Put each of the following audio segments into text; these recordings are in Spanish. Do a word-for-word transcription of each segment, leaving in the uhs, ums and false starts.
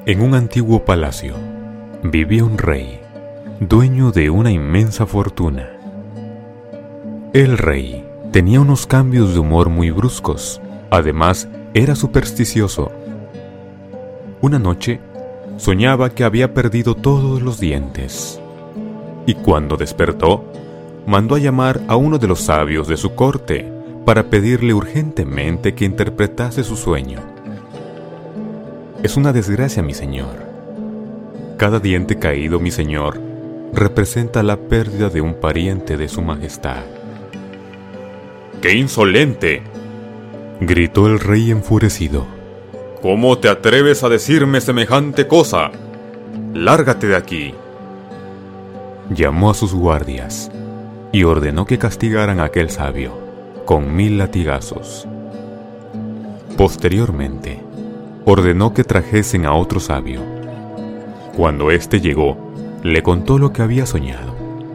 En un antiguo palacio vivía un rey, dueño de una inmensa fortuna. El rey tenía unos cambios de humor muy bruscos. Además, era supersticioso. Una noche, soñaba que había perdido todos los dientes. Y cuando despertó, mandó a llamar a uno de los sabios de su corte para pedirle urgentemente que interpretase su sueño. Es una desgracia, mi señor. Cada diente caído, mi señor, representa la pérdida de un pariente de su majestad. ¡Qué insolente!, gritó el rey enfurecido. ¿Cómo te atreves a decirme semejante cosa? ¡Lárgate de aquí! Llamó a sus guardias y ordenó que castigaran a aquel sabio con mil latigazos. Posteriormente, ordenó que trajesen a otro sabio. Cuando éste llegó, le contó lo que había soñado.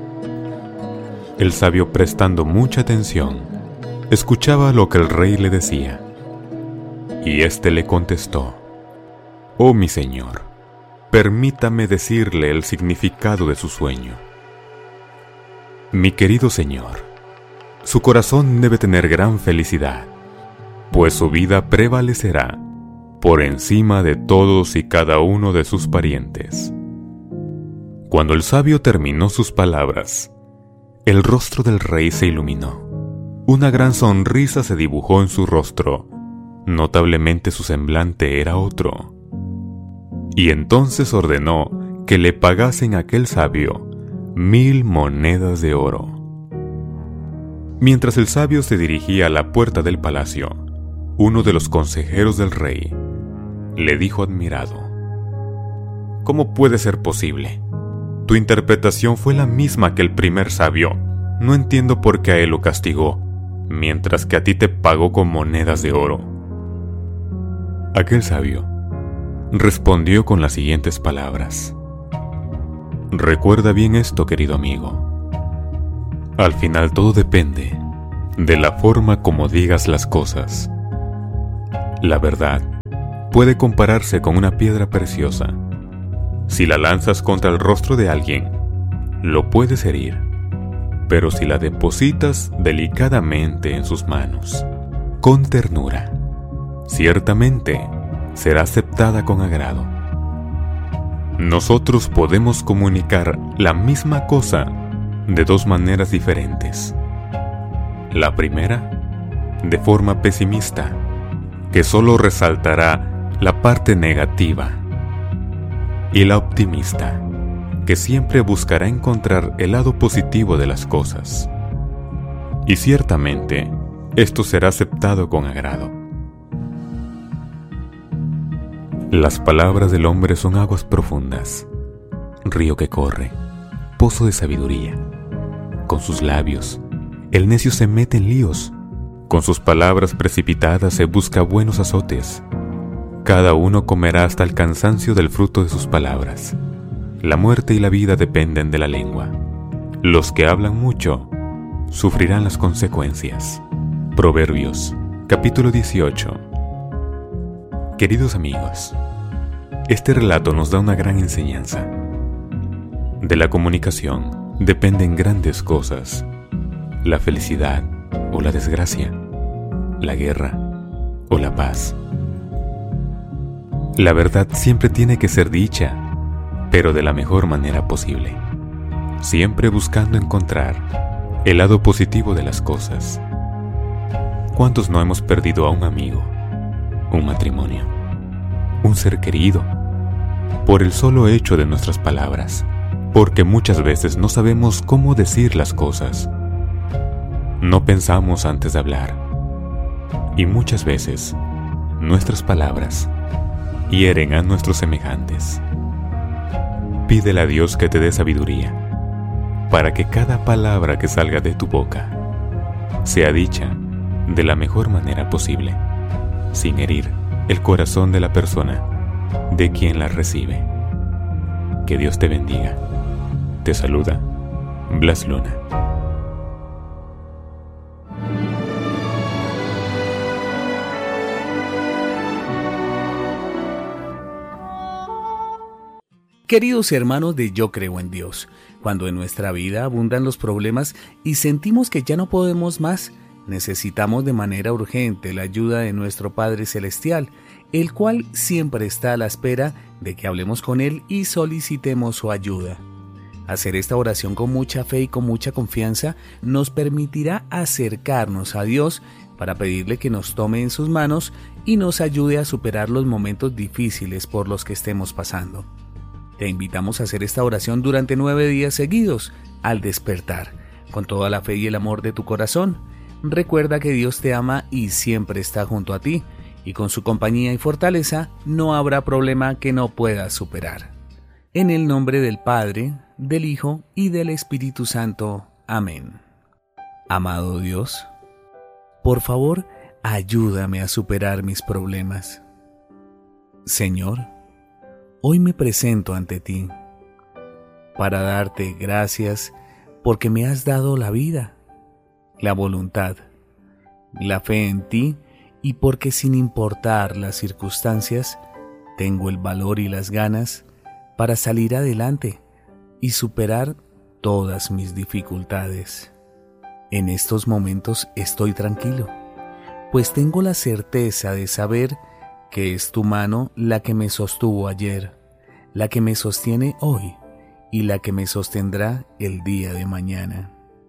El sabio, prestando mucha atención, escuchaba lo que el rey le decía. Y éste le contestó: «Oh, mi señor, permítame decirle el significado de su sueño. Mi querido señor, su corazón debe tener gran felicidad, pues su vida prevalecerá por encima de todos y cada uno de sus parientes». Cuando el sabio terminó sus palabras, el rostro del rey se iluminó. Una gran sonrisa se dibujó en su rostro. Notablemente su semblante era otro. Y entonces ordenó que le pagasen a aquel sabio mil monedas de oro. Mientras el sabio se dirigía a la puerta del palacio, uno de los consejeros del rey le dijo admirado: «¿Cómo puede ser posible? Tu interpretación fue la misma que el primer sabio. No entiendo por qué a él lo castigó, mientras que a ti te pagó con monedas de oro». Aquel sabio respondió con las siguientes palabras: «Recuerda bien esto, querido amigo. Al final todo depende de la forma como digas las cosas. La verdad puede compararse con una piedra preciosa. Si la lanzas contra el rostro de alguien, lo puedes herir, pero si la depositas delicadamente en sus manos, con ternura, ciertamente será aceptada con agrado». Nosotros podemos comunicar la misma cosa de dos maneras diferentes. La primera, de forma pesimista, que solo resaltará la parte negativa, y la optimista, que siempre buscará encontrar el lado positivo de las cosas. Y ciertamente, esto será aceptado con agrado. Las palabras del hombre son aguas profundas, río que corre, pozo de sabiduría. Con sus labios, el necio se mete en líos. Con sus palabras precipitadas se busca buenos azotes. Cada uno comerá hasta el cansancio del fruto de sus palabras. La muerte y la vida dependen de la lengua. Los que hablan mucho sufrirán las consecuencias. Proverbios, capítulo dieciocho. Queridos amigos, este relato nos da una gran enseñanza. De la comunicación dependen grandes cosas: la felicidad o la desgracia, la guerra o la paz. La verdad siempre tiene que ser dicha, pero de la mejor manera posible, siempre buscando encontrar el lado positivo de las cosas. ¿Cuántos no hemos perdido a un amigo, un matrimonio, un ser querido, por el solo hecho de nuestras palabras? Porque muchas veces no sabemos cómo decir las cosas. No pensamos antes de hablar. Y muchas veces nuestras palabras hieren a nuestros semejantes. Pídele a Dios que te dé sabiduría, para que cada palabra que salga de tu boca sea dicha de la mejor manera posible, sin herir el corazón de la persona de quien la recibe. Que Dios te bendiga. Te saluda Blas Luna. Queridos hermanos de Yo Creo en Dios, cuando en nuestra vida abundan los problemas y sentimos que ya no podemos más, necesitamos de manera urgente la ayuda de nuestro Padre Celestial, el cual siempre está a la espera de que hablemos con Él y solicitemos su ayuda. Hacer esta oración con mucha fe y con mucha confianza nos permitirá acercarnos a Dios para pedirle que nos tome en sus manos y nos ayude a superar los momentos difíciles por los que estemos pasando. Te invitamos a hacer esta oración durante nueve días seguidos, al despertar, con toda la fe y el amor de tu corazón. Recuerda que Dios te ama y siempre está junto a ti, y con su compañía y fortaleza no habrá problema que no puedas superar. En el nombre del Padre, del Hijo y del Espíritu Santo. Amén. Amado Dios, por favor, ayúdame a superar mis problemas. Señor, hoy me presento ante ti para darte gracias porque me has dado la vida, la voluntad, la fe en ti y porque sin importar las circunstancias, tengo el valor y las ganas para salir adelante y superar todas mis dificultades. En estos momentos estoy tranquilo, pues tengo la certeza de saber que es tu mano la que me sostuvo ayer, la que me sostiene hoy y la que me sostendrá el día de mañana.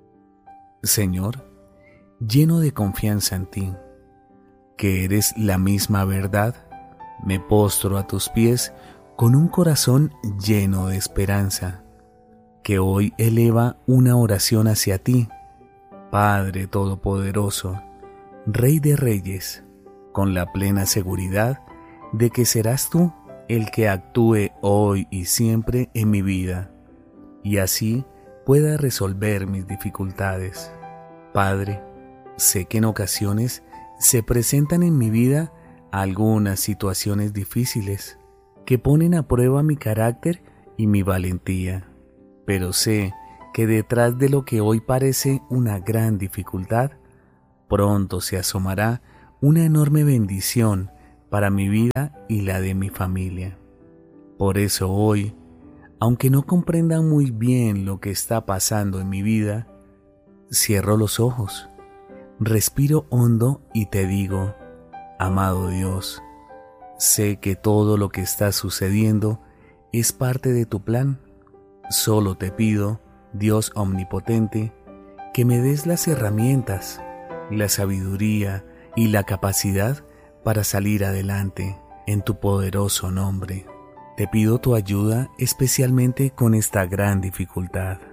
Señor, lleno de confianza en ti, que eres la misma verdad, me postro a tus pies con un corazón lleno de esperanza, que hoy eleva una oración hacia ti, Padre Todopoderoso, Rey de Reyes, con la plena seguridad de que serás tú el que actúe hoy y siempre en mi vida, y así pueda resolver mis dificultades. Padre, sé que en ocasiones se presentan en mi vida algunas situaciones difíciles que ponen a prueba mi carácter y mi valentía, pero sé que detrás de lo que hoy parece una gran dificultad, pronto se asomará una enorme bendición para mi vida y la de mi familia. Por eso hoy, aunque no comprenda muy bien lo que está pasando en mi vida, cierro los ojos, respiro hondo y te digo, amado Dios, sé que todo lo que está sucediendo es parte de tu plan. Solo te pido, Dios omnipotente, que me des las herramientas, la sabiduría y la capacidad para salir adelante en tu poderoso nombre. Te pido tu ayuda especialmente con esta gran dificultad.